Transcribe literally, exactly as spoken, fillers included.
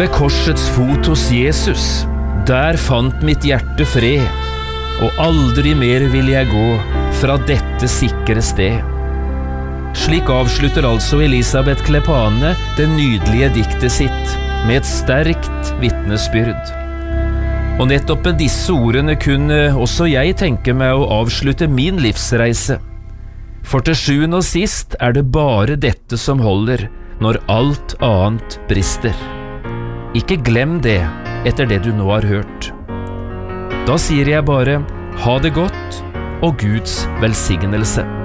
ved korsets fot hos Jesus, der fant mitt hjerte fred, og aldri mer vil jeg gå fra dette sikre sted. Slik avslutter altså Elisabeth Klepane det nydelige diktet sitt, med et sterkt vittnesbyrd. Og nettopp med disse ordene kunne også jeg tenke meg å avslutte min livsreise. For til sjuende og sist er det bare dette som holder når alt annet brister. Ikke glem det etter det du nå har hørt. Da sier jeg bare, ha det godt og Guds velsignelse.